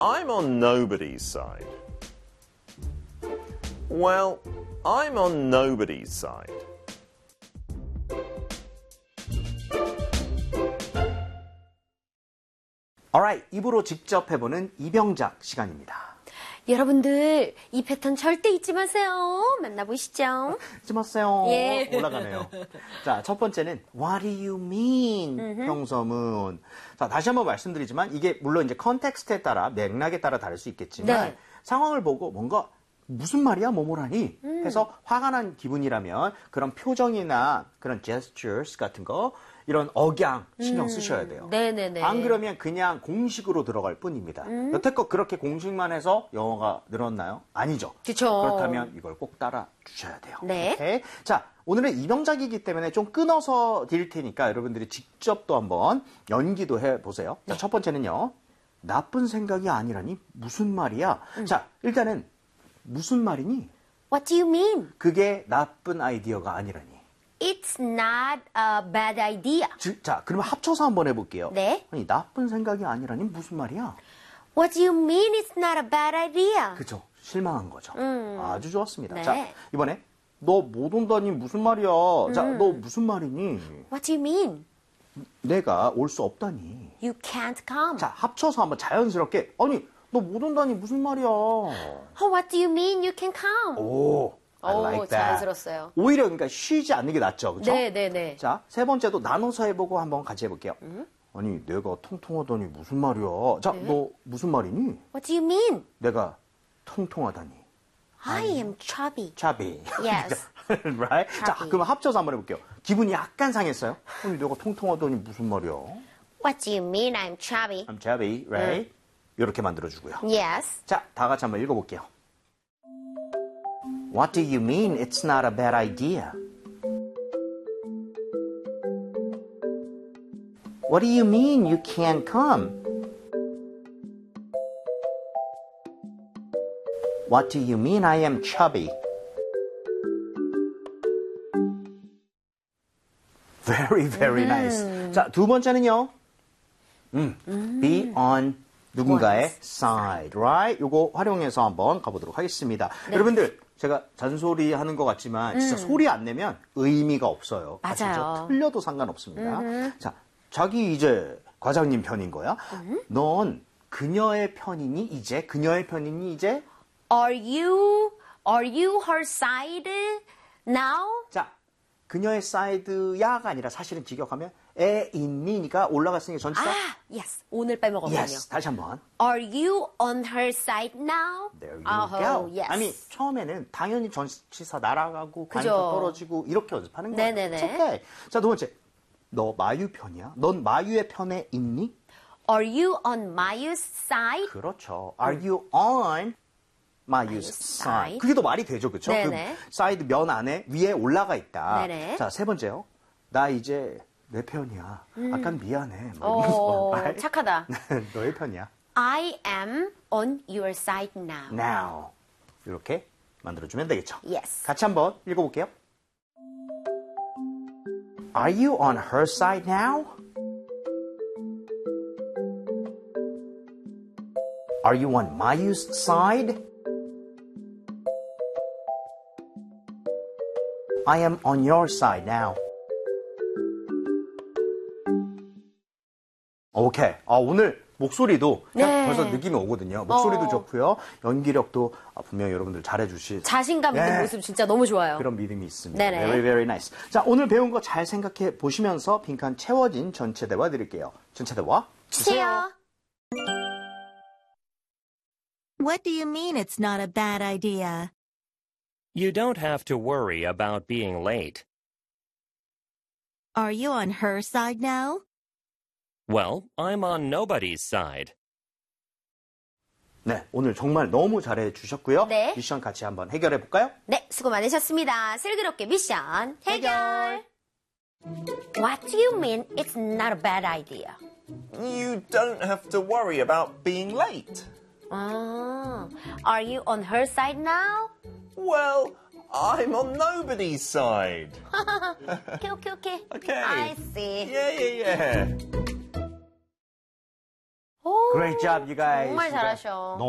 I'm on nobody's side. Well, I'm on nobody's side. Alright, 입으로 직접 해보는 이병작 시간입니다. 여러분들 이 패턴 절대 잊지 마세요. 만나보시죠. 잊지 마세요. 예. 올라가네요. 자, 첫 번째는 What do you mean? 형서문. 자, 다시 한번 말씀드리지만 이게 물론 이제 컨텍스트에 따라 맥락에 따라 다를 수 있겠지만 네. 상황을 보고 뭔가 무슨 말이야 뭐뭐라니 해서 화가 난 기분이라면 그런 표정이나 그런 gestures 같은 거 이런 억양 신경 쓰셔야 돼요. 네네네. 안 그러면 그냥 공식으로 들어갈 뿐입니다. 여태껏 그렇게 공식만 해서 영어가 늘었나요? 아니죠. 그쵸. 그렇다면 이걸 꼭 따라 주셔야 돼요. 네. 오케이? 자, 오늘은 이병작이기 때문에 좀 끊어서 드릴 테니까 여러분들이 직접 또 한번 연기도 해보세요. 자, 첫 번째는요. 나쁜 생각이 아니라니 무슨 말이야? 자, 일단은 무슨 말이니? What do you mean? 그게 나쁜 아이디어가 아니라니. It's not a bad idea. 자, 그러면 합쳐서 한번 해볼게요. 네. 아니, 나쁜 생각이 아니라니 무슨 말이야? What do you mean it's not a bad idea? 그죠? 실망한 거죠. 아주 좋았습니다. 네. 자, 이번에 너 못 온다니 무슨 말이야? 자, 너 무슨 말이니? What do you mean? 내가 올 수 없다니. You can't come. 자, 합쳐서 한번 자연스럽게 아니, 너 못 온다니 무슨 말이야? Oh, what do you mean you can come? 오, I like that. 자연스러웠어요. 오히려 그러니까 쉬지 않는 게 낫죠. 그렇죠? 네네네. 자, 세 번째도 나눠서 해보고 한번 같이 해볼게요. 아니, 내가 통통하다니 무슨 말이야? 자, 너 무슨 말이니? What do you mean? 내가 통통하다니. I am chubby. chubby. Yes. right? 자, chubby. 그럼 합쳐서 한번 해볼게요. 기분이 약간 상했어요? 아니, 내가 통통하다니 무슨 말이야? What do you mean I'm chubby? I'm chubby, right? 이렇게 만들어주고요. Yes. 자, 다 같이 한번 읽어볼게요. What do you mean it's not a bad idea? What do you mean you can't come? What do you mean I am chubby? Very, very nice. 자, 두 번째는요. Be on 누군가의 side, right? 요거 활용해서 한번 가보도록 하겠습니다. 네. 여러분들, 제가 잔소리 하는 것 같지만 진짜 소리 안 내면 의미가 없어요. 맞아요. 아시죠? 틀려도 상관없습니다. 자, 자기 이제 과장님 편인 거야. 넌 그녀의 편이니 이제? 그녀의 편이니 이제? Are you her side now? 자, 그녀의 사이드야가 아니라 사실은 직역하면 에 있니니까 올라갔으니까 전치사. yes. 오늘 빼먹었군요. Yes. 다시 한번. Are you on her side now? There you Oh, go. yes. 아니, 처음에는 당연히 전치사 날아가고 그죠. 관사 떨어지고 이렇게 연습하는 거야. 네네네. It's okay. 자, 두 번째. 너 마유 편이야? 넌 마유의 편에 있니? Are you on Mayu's side? 그렇죠. Are you on Mayu's side? 그게 더 말이 되죠, 그렇죠? 네네. 그 사이드 면 안에 위에 올라가 있다. 네네. 자, 세 번째요. 나 이제 내 편이야. 아까 미안해. 뭐 이러면서 말. 착하다. 너의 편이야. I am on your side now. Now. 이렇게 만들어주면 되겠죠. Yes. 같이 한번 읽어볼게요. Are you on her side now? Are you on Mayu's side? I am on your side now. 오케이. 오늘 목소리도 네. 벌써 느낌이 오거든요. 목소리도 좋고요. 연기력도 분명히 여러분들 잘해주실 자신감 있는 네. 모습 진짜 너무 좋아요. 그런 믿음이 있습니다. 네네. Very, very nice. 자, 오늘 배운 거 잘 생각해 보시면서 빈칸 채워진 전체 대화 드릴게요. 전체 대화 주세요. What do you mean it's not a bad idea? You don't have to worry about being late. Are you on her side now? Well, I'm on nobody's side. 네, 오늘 정말 너무 잘해 주셨고요. 네. 미션 같이 한번 해결해 볼까요? 네, 수고 많으셨습니다. 슬기롭게 미션 해결. What do you mean it's not a bad idea? You don't have to worry about being late. Are you on her side now? Well, I'm on nobody's side. 오케이. Okay. I see. Yeah. 오, Great job, you guys. 정말 잘하셔.